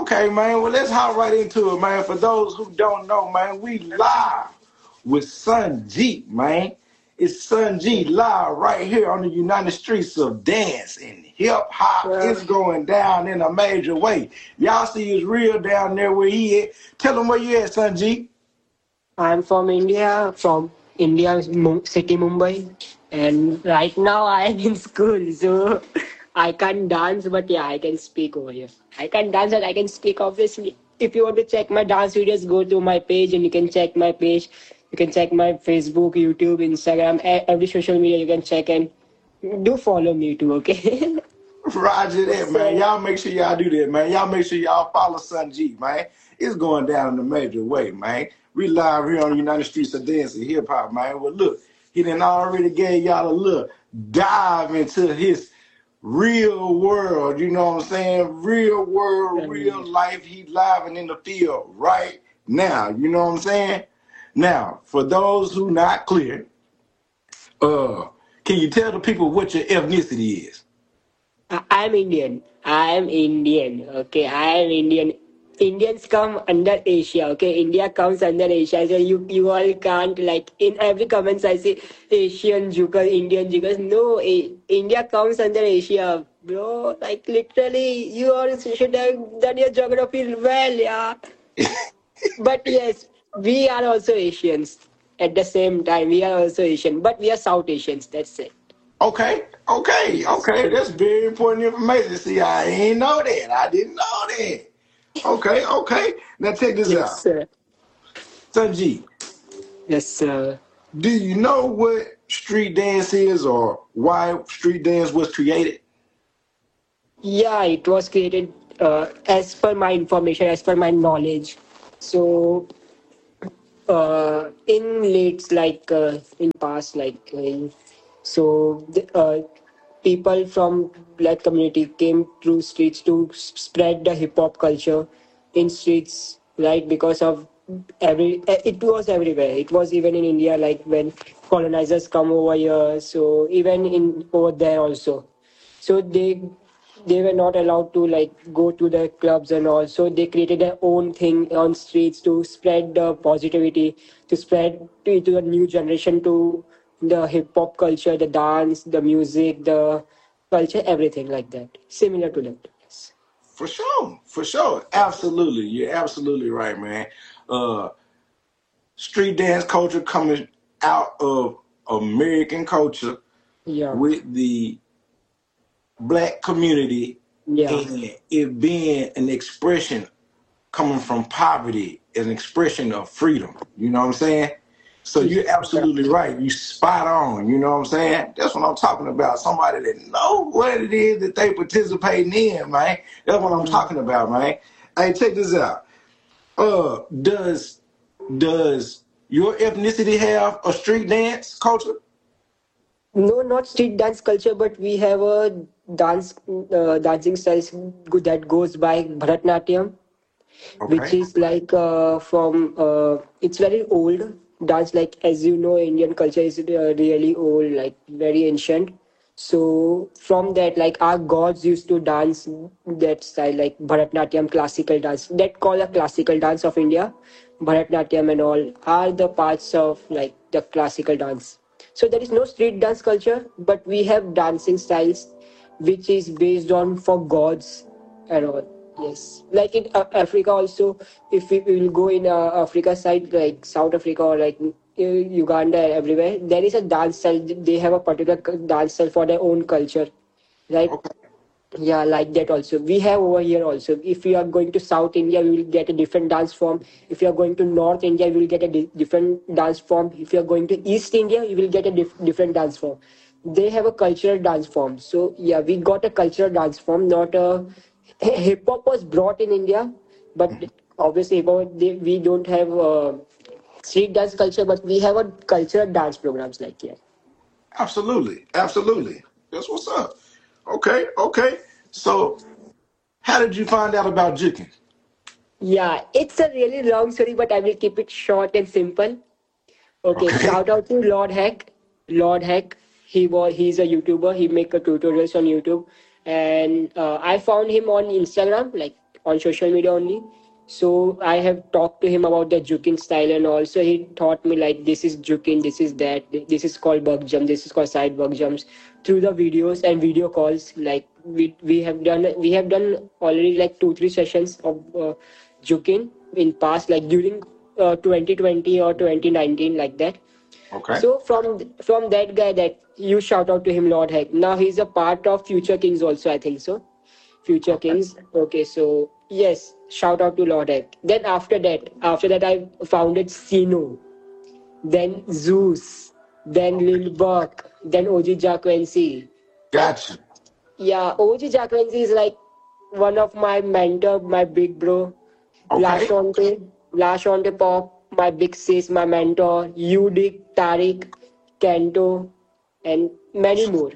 Okay, man. Well, let's hop right into it, man. For those who don't know, man, we live with Sun G, man. It's Sun G live right here on the United Streets of Dance and Hip Hop. Yeah, It's going down in a major way. Y'all see his real down there where he at. Tell him where you at, Sun G. I'm from India city Mumbai, and right now I'm in school, so I can't dance, but yeah, I can speak over here. I can dance and I can speak, obviously. If you want to check my dance videos, go to my page and you can check my page. You can check my Facebook, YouTube, Instagram, every social media you can check, and do follow me too, okay? Roger that, man. So, Y'all make sure y'all do that, man. Y'all make sure y'all follow Sun G, man. It's going down in a major way, man. We live here on the United Streets of Dance and Hip Hop, man. Well, look, he done already gave y'all a look, dive into his real world. You know what I'm saying? Real world, real life. He live and in the field right now. You know what I'm saying? Now, for those who not clear, can you tell the people what your ethnicity is? I'm Indian. I'm Indian. Okay, I'm Indian. Indians come under Asia. Okay, India comes under Asia. So you all can't, like, in every comments I say Asian jokers, Indian jokers. No, India comes under Asia, bro. Like, literally, you all should have done your geography well, yeah. But yes, we are also Asians. At the same time, we are also Asian, but we are South Asians. That's it. Okay. That's very important information. See, I ain't know that. I didn't know that. Okay. Now check this Yes, out. sir. Sanji, Yes, sir. do you know what street dance is or why street dance was created? Yeah, it was created as per my information, as per my knowledge. So, in late, like in past, people from black community came through streets to spread the hip hop culture in streets, right? Because of it was everywhere. It was even in India, like when colonizers come over here. So even in over there also. So they were not allowed to, like, go to the clubs and all, so they created their own thing on streets to spread the positivity, to spread to the new generation, to the hip hop culture, the dance, the music, the culture, everything like that, similar to that. Yes. For sure. Absolutely. You're absolutely right, man. Uh, Street dance culture coming out of American culture Yeah. with the black community Yeah. and it being an expression coming from poverty, an expression of freedom. You know what I'm saying? So you're Yeah. absolutely right. You spot on. You know what I'm saying? That's what I'm talking about. Somebody that know what it is that they participating in, man. That's what I'm Mm. talking about, man. Hey, check this out. Does your ethnicity have a street dance culture? No, not street dance culture, but we have a dancing styles that goes by Bharatnatyam, which Okay. is like from it's very old dance. Like, as you know, Indian culture is really old, like very ancient. So from that, like, our gods used to dance that style, like Bharatnatyam, classical dance, that call a classical dance of India. Bharatnatyam and all are the parts of, like, the classical dance. So there is no street dance culture, but we have dancing styles which is based on for gods and all. Yes, like in Africa also. If we will go in Africa side, like South Africa or like Uganda, everywhere, there is a dance style. They have a particular dance style for their own culture, right? Okay. Yeah, like that also. We have over here also. If you are going to South India, we will get a different dance form. If you are going to North India, we will get a different dance form. If you are going to East India, you will get a different dance form. They have a cultural dance form. So yeah, we got a cultural dance form, not a hip hop was brought in India, but obviously we don't have street dance culture, but we have a cultural dance programs like here. Absolutely. That's what's up. Okay. So, how did you find out about juking? Yeah, it's a really long story, but I will keep it short and simple. Okay, Okay. shout out to Lord Heck. Lord Heck, he's a YouTuber. He make a tutorials on YouTube, and I found him on Instagram. Like, on social media only. So I have talked to him about the juking style, and also he taught me like this is juking, this is that, this is called bug jump, this is called side bug jumps through the videos and video calls. Like we have done already like 2-3 sessions of juking in past, like during 2020 or 2019, like that. Okay. So from that guy, that you shout out to him, Lord Heck. Now he's a part of Future Kings also, I think so. Future Okay. Kings. Okay, so yes, shout out to Lord Heck. Then after that, I founded Sino, then Zeus, then Lil Buck, then OG Jacquency. Like, Gotcha. yeah, OG Jacquency is like one of my mentor, my big bro. Okay. Lashonte Pop, my big sis, my mentor, Udik, Tariq, Kento, and many more.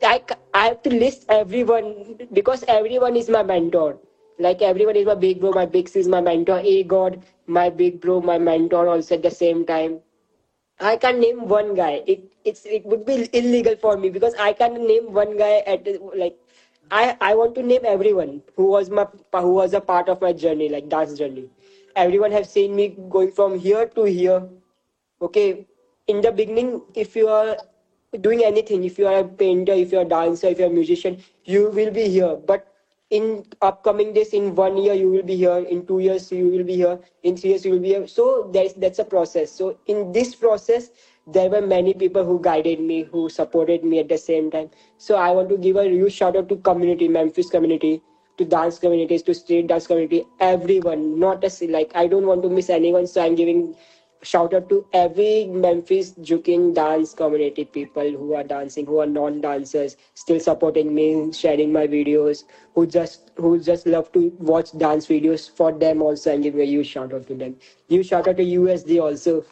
I have to list everyone because everyone is my mentor. Like everyone is my big bro, my big sis, my mentor, A God, my big bro, my mentor also at the same time. I can't name one guy. It would be illegal for me because I can't name one guy at like I want to name everyone who was a part of my journey, like dance journey. Everyone have seen me going from here to here. Okay, in the beginning, if you are doing anything, if you are a painter, if you are a dancer, if you are a musician, you will be here. But in upcoming days, in 1 year you will be here, in 2 years you will be here, in 3 years you will be here. So that's a process. So in this process, there were many people who guided me, who supported me at the same time. So I want to give a huge shout out to community, Memphis community, to dance communities, to street dance community, everyone. Not a like I don't want to miss anyone, so I'm giving shout out to every Memphis juking dance community, people who are dancing, who are non-dancers, still supporting me, sharing my videos, who just love to watch dance videos. For them also, I'm giving a huge shout out to them. Huge shout out to USD also.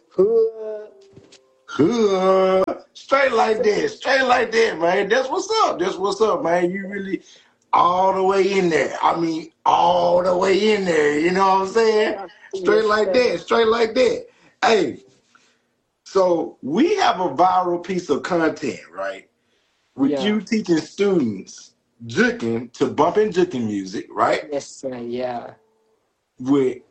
Huh. Straight like that. Straight like that, man. That's what's up. That's what's up, man. You really all the way in there. I mean, all the way in there. You know what I'm saying? Straight Yes, like sir. that. Straight like that. Hey, so we have a viral piece of content, right? With Yeah. you teaching students juking to bumping juking music, right? Yes, sir. Yeah. With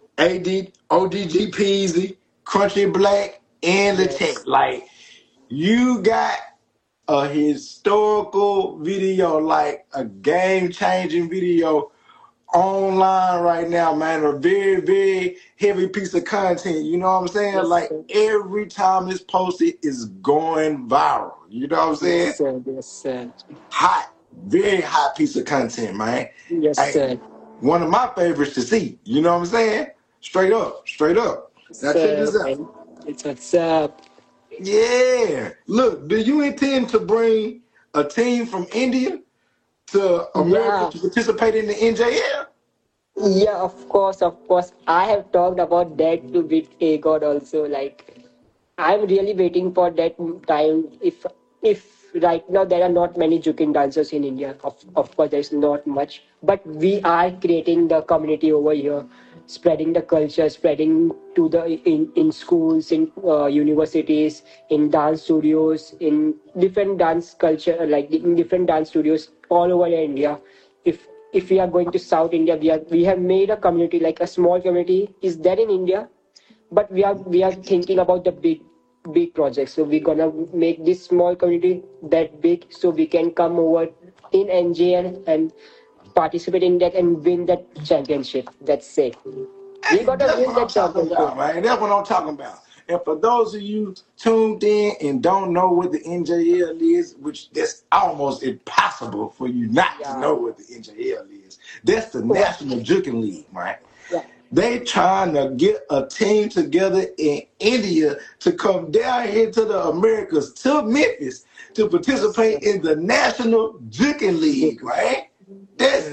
ODG Peasy, Crunchy Black, and the tech. Yes. Like, you got a historical video, like a game changing video online right now, man. A very, very heavy piece of content. You know what I'm saying? Yes, Like sir. every time it's posted, it's going viral. You know what I'm Yes, saying? sir. Yes, sir. Hot, very hot piece of content, man. Yes, Hey, sir. one of my favorites to see. You know what I'm saying? Straight up, straight up. Now check Sir, this out. man. It's what's up. Yeah. Look, do you intend to bring a team from India to America Yeah. to participate in the NJL? Yeah, of course, of course. I have talked about that to with A God also. Like, I'm really waiting for that time. If right now there are not many juking dancers in India, of course there's not much, but we are creating the community over here, spreading the culture, spreading to the in schools, in universities, in dance studios, in different dance culture, like in different dance studios all over India. If we are going to South India, we have made a community, like a small community is there in India, but we are thinking about the big projects. So we're gonna make this small community that big, so we can come over in NJL and participate in that and win that championship. That's it. We Hey, gotta that's win what I'm that talking championship. about, man. That's what I'm talking about. And for those of you tuned in and don't know what the NJL is, which that's almost impossible for you not to Yeah. know what the NJL is, that's the What? National Juking League, right? Yeah. They trying to get a team together in India to come down here to the Americas, to Memphis, to Yes, sir. participate in the National Juking League, right? That's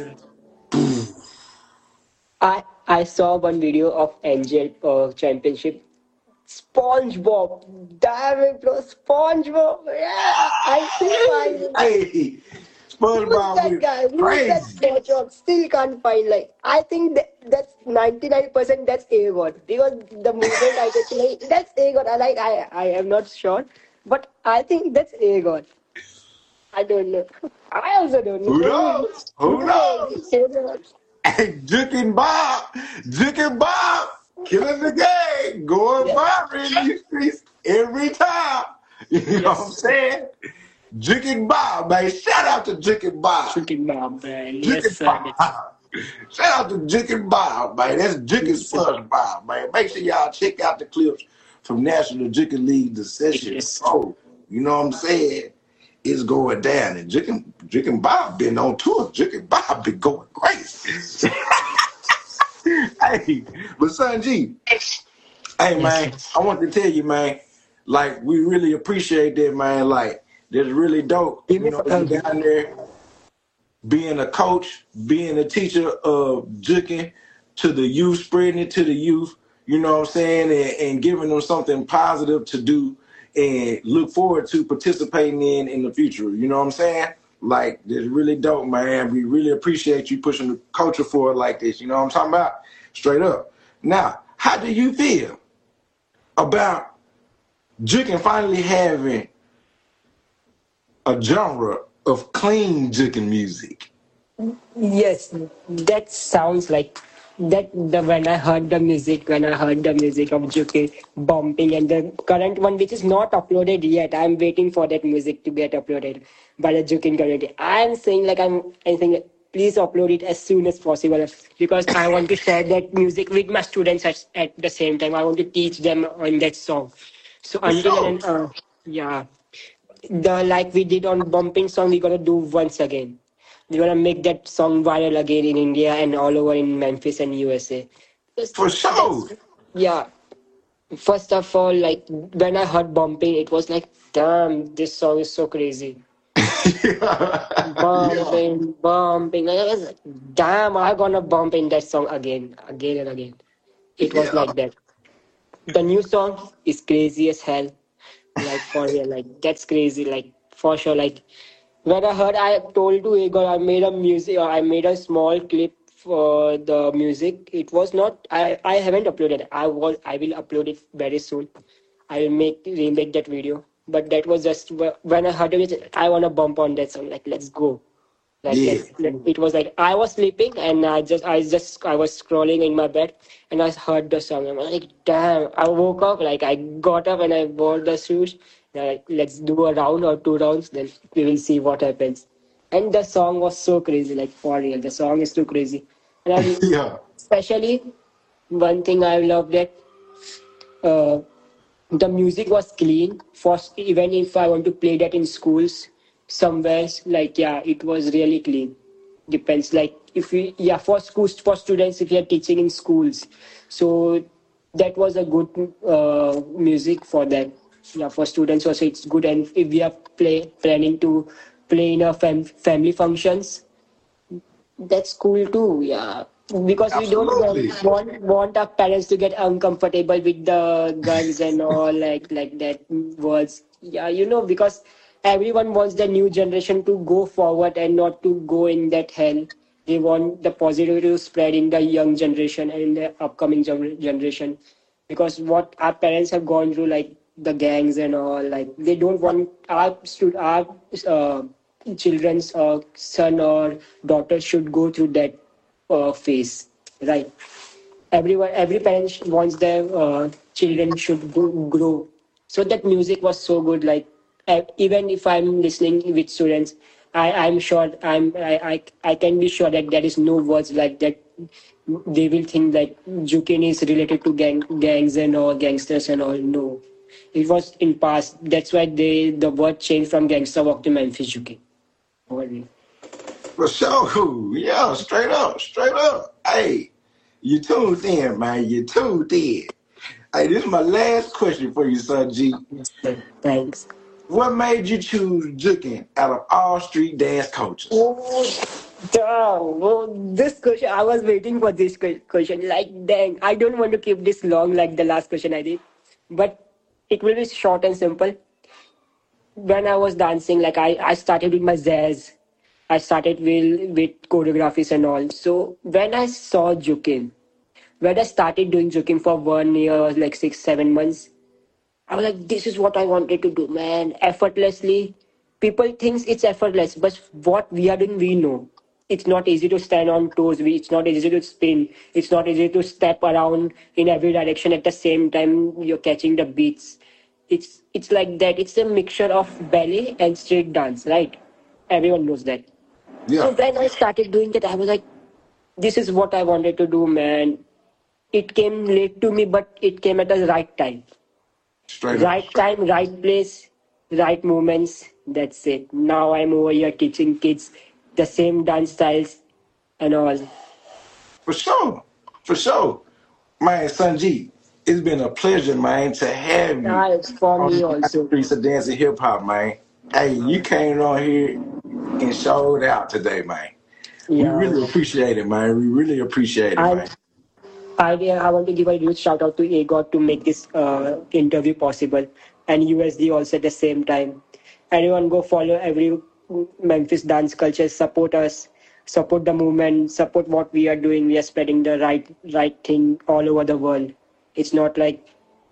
I saw one video of NJL championship. SpongeBob. Damn it, bro. SpongeBob. Yeah. I still find him. hey, Who's SpongeBob that went guy? Who's that crazy. SpongeBob? Still can't find. Like, I think that's 99% that's A-God. Because the movement I get to like, that's A-God. I am not sure. But I think that's A-God. I don't know. I also don't know. Who knows? Who Who knows? knows? Who knows? Hey, Juke and Bob, killing the game, going Yeah. viral in these streets every time. You know what I'm Yes. saying? Juke and Bob, man. Shout out to Juke and Bob. Shooting Bob, man. Juke Yes, and sir. Bob. Shout out to Juke and Bob, man. That's Juke and Yes, sir. Sponge Bob, man. Make sure y'all check out the clips from National Juke League, the session Yes. pro. You know what I'm saying? It's going down. And Juke and Bob been on tour. Juke and Bob been going crazy. Hey, but Son G, hey Yes, man, yes. I want to tell you, man, like we really appreciate that, man. Like that's really dope. Give You me know, you down there being a coach, being a teacher of juking to the youth, spreading it to the youth, you know what I'm saying, and giving them something positive to do and look forward to participating in the future. You know what I'm saying? Like, it's really dope, man. We really appreciate you pushing the culture forward like this. You know what I'm talking about? Straight up. Now, how do you feel about juking finally having a genre of clean juking music? Yes, that sounds like that. The when I heard the music of Juke bumping, and the current one which is not uploaded yet. I'm waiting for that music to get uploaded by the Juke community. I'm saying like, please upload it as soon as possible because I want to share that music with my students at the same time. I want to teach them on that song. So For until sure. then, yeah, the like we did on bumping song, we're gonna do once again. We're gonna make that song viral again in India and all over in Memphis and USA. For That's sure. yeah. First of all, like when I heard bumping, it was like, damn, this song is so crazy. Yeah. Yeah. Bumping, bumping. I was like, damn, I'm gonna bump in that song again, again and again. It was Yeah. like that. The new song is crazy as hell. Like for real, like that's crazy. Like for sure, like when I heard, I told to Igor, I made a small clip for the music. It was not, I haven't uploaded. I will upload it very soon. I will remake that video. But that was just when I heard it, I wanna bump on that song. Like let's go. Like Yeah. it was like I was sleeping and I was scrolling in my bed and I heard the song. I'm like, damn! I woke up, like I got up and I wore the shoes. Like, let's do a round or two rounds, then we will see what happens. And the song was so crazy, like for real. The song is too crazy, and Yeah. especially one thing I loved that uh, the music was clean. First, even if I want to play that in schools somewhere, like yeah, it was really clean. Depends, like if we, yeah, for schools, for students, if you're teaching in schools, so that was a good music for that. Yeah, for students also it's good. And if we are planning to play in a family functions, that's cool too, yeah. Because we don't Absolutely. want our parents to get uncomfortable with the guns and all like that words. Yeah, because everyone wants the new generation to go forward and not to go in that hell. They want the positivity to spread in the young generation and in the upcoming generation. Because what our parents have gone through, like the gangs and all, like they don't want our uh, children's son or daughter should go through that phase, right? Every parent wants their children should grow. So that music was so good. Like even if I'm listening with students, I'm sure I can be sure that there is no words like that. They will think like Jukin is related to gangs and all, gangsters and all. No, it was in past. That's why the word changed from gangster walk to Memphis Jukin. Already. For sure. Yeah, straight up. Straight up. Hey, you tuned in, man. You tuned in. Hey, this is my last question for you, Son G. Yes, sir. Thanks. What made you choose Jukin out of all street dance coaches? Oh, damn. Oh, this question, I was waiting for this question. Like, dang, I don't want to keep this long like the last question I did. But it will be short and simple. When I was dancing, like I started with my jazz. I started with choreographies and all. So when I saw Jukin, when I started doing Jukin for 1 year, like 6, 7 months, I was like, this is what I wanted to do, man. Effortlessly. People thinks it's effortless, but what we are doing, we know. it's not easy to stand on toes. It's not easy to spin. It's not easy to step around in every direction at the same time you're catching the beats. It's like that. It's a mixture of ballet and street dance, right? Everyone knows that. So Yeah, when I started doing that, I was like, this is what I wanted to do, man. It came late to me, but it came at the right time. straight up. Right time, right place, right moments. That's it. Now I'm over here teaching kids the same dance styles and all. For sure. For sure. Man, Sanjeev, it's been a pleasure, man, to have you Yeah, it's for on me the United also. Streets of Dancing Hip Hop, man. Hey, you came on here and showed out today, man. We Yeah. really appreciate it, man. We really appreciate it, I man. I want to give a huge shout out to AGOT to make this interview possible, and USD also at the same time. Everyone go follow every Memphis dance culture, support us, support the movement, support what we are doing. We are spreading the right thing all over the world. It's not like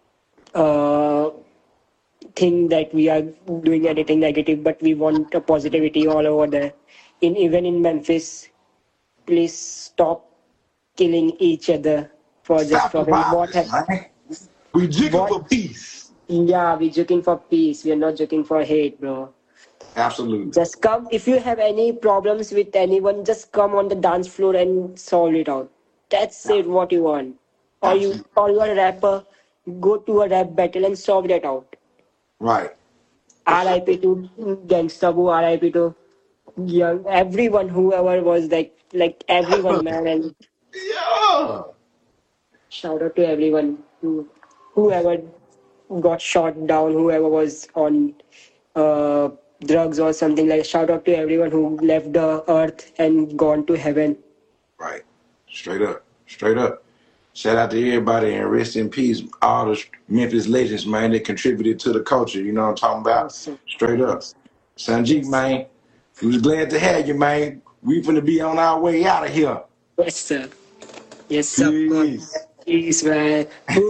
uh, thing that we are doing anything negative, but we want a positivity all over there. In even in Memphis, please stop killing each other for just Stop the for violence, man. We jigging what for peace. yeah, we're joking for peace. We're not joking for hate, bro. Absolutely. Just come if you have any problems with anyone, just come on the dance floor and solve it out. That's it what you want. Absolutely. Or you're a rapper, go to a rap battle and solve that out. Right. RIP to Gangsta Boo, RIP to young everyone, whoever was like everyone, man, and Yeah. shout out to everyone whoever got shot down, whoever was on uh, drugs or something like. Shout out to everyone who left the earth and gone to heaven. Right. Straight up. Straight up. Shout out to everybody and rest in peace, all the Memphis legends, man, that contributed to the culture. You know what I'm talking about? Awesome. Straight up. Yes. Sanjeev, Yes. man, we was glad to have you, man. We finna be on our way out of here. Yes, sir. Yes, sir. Peace. Peace, man.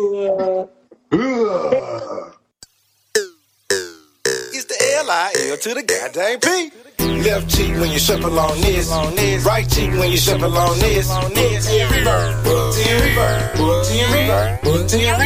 Ugh. It's the L-I-L to the goddamn P. Left cheek when you shuffle on this. Right cheek when you shuffle on this. Reverb. Reverb. Reverb.